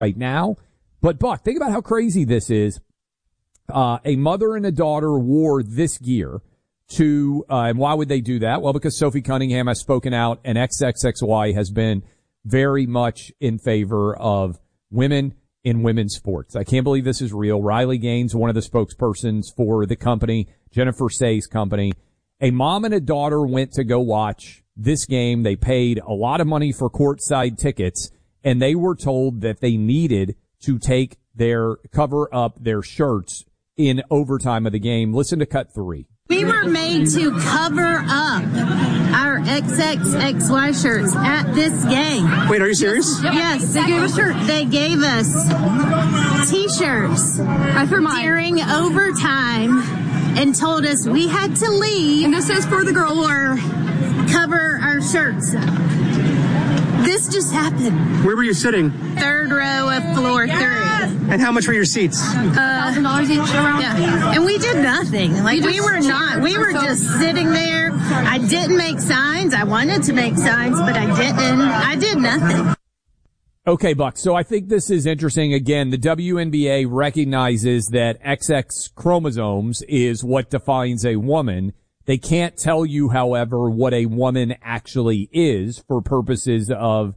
right now. But Buck, think about how crazy this is. A mother and a daughter wore this gear to, and why would they do that? Well, because Sophie Cunningham has spoken out and XXXY has been very much in favor of women in women's sports. I can't believe this is real. Riley Gaines, one of the spokespersons for the company, Jennifer Say's company. A mom and a daughter went to go watch this game. They paid a lot of money for courtside tickets, and they were told that they needed to cover up their shirts in overtime of the game. Listen to cut 3. We were made to cover up our XXXY shirts at this game. Wait, are you serious? Yes, they gave us shirts. They gave us T-shirts during overtime and told us we had to leave. And this is for the girl. Or cover our shirts. This just happened. Where were you sitting? Third row of floor 3. And how much were your seats? $1,000 each around. Yeah. And we did nothing. We were just sitting there. I didn't make signs. I wanted to make signs, but I didn't. I did nothing. Okay, Buck. So I think this is interesting. Again, the WNBA recognizes that XX chromosomes is what defines a woman. They can't tell you, however, what a woman actually is for purposes of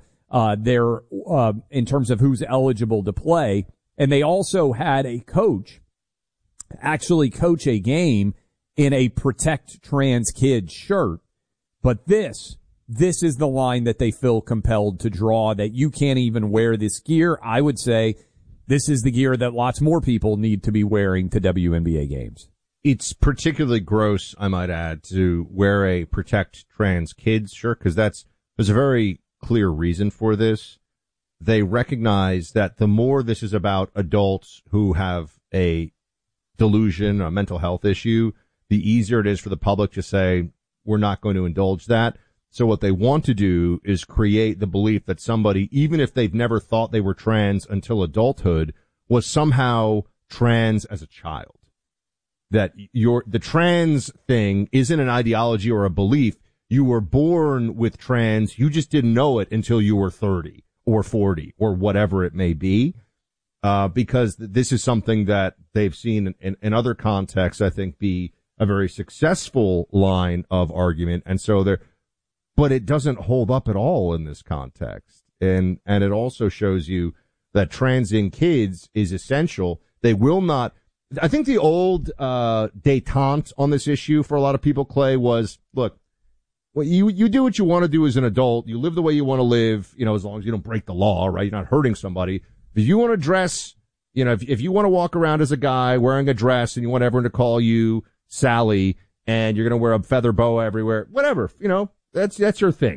in terms of who's eligible to play. And they also had a coach actually coach a game in a Protect Trans Kids shirt. But this is the line that they feel compelled to draw, that you can't even wear this gear. I would say this is the gear that lots more people need to be wearing to WNBA games. It's particularly gross, I might add, to wear a Protect Trans Kids shirt, because there's a very clear reason for this. They recognize that the more this is about adults who have a delusion, a mental health issue, the easier it is for the public to say, we're not going to indulge that. So what they want to do is create the belief that somebody, even if they've never thought they were trans until adulthood, was somehow trans as a child. That the trans thing isn't an ideology or a belief. You were born with trans. You just didn't know it until you were 30 or 40 or whatever it may be. Because this is something that they've seen in other contexts, I think, be a very successful line of argument. And so but it doesn't hold up at all in this context. And it also shows you that transing kids is essential. They will not, I think the old, detente on this issue for a lot of people, Clay, was, look, well, you do what you want to do as an adult. You live the way you want to live, as long as you don't break the law, right? You're not hurting somebody. If you want to dress, if you want to walk around as a guy wearing a dress and you want everyone to call you Sally and you're going to wear a feather boa everywhere, whatever, that's your thing.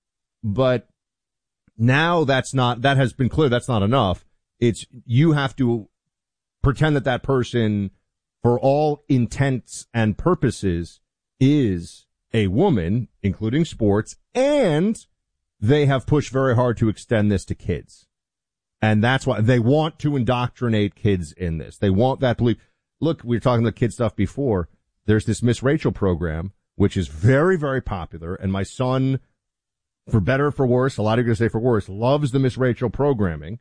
But now that has been clear, that's not enough. You have to pretend that person, for all intents and purposes, is a woman, including sports, and they have pushed very hard to extend this to kids. And that's why they want to indoctrinate kids in this. They want that belief. Look, we were talking about kid stuff before. There's this Miss Rachel program, which is very, very popular. And my son, for better or for worse, a lot of you are going to say for worse, loves the Miss Rachel programming.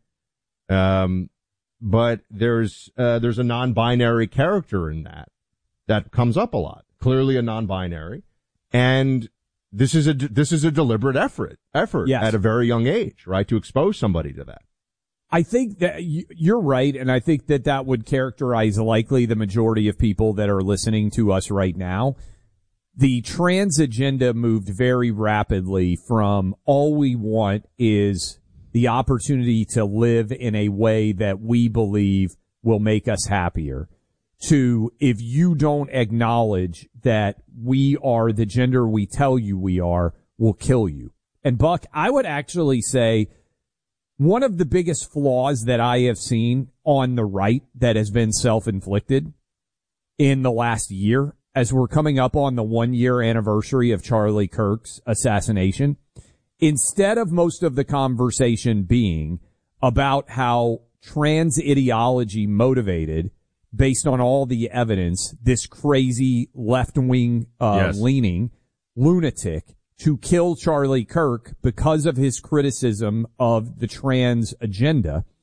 But there's a non-binary character in that comes up a lot. Clearly a non-binary. And this is a deliberate effort yes, at a very young age, right? To expose somebody to that. I think that you're right, and I think that would characterize likely the majority of people that are listening to us right now. The trans agenda moved very rapidly from all we want is the opportunity to live in a way that we believe will make us happier, to if you don't acknowledge that we are the gender we tell you we are, we'll kill you. And Buck, I would actually say one of the biggest flaws that I have seen on the right that has been self-inflicted in the last year, as we're coming up on the 1-year anniversary of Charlie Kirk's assassination, instead of most of the conversation being about how trans ideology motivated, based on all the evidence, this crazy left-wing leaning lunatic to kill Charlie Kirk because of his criticism of the trans agenda,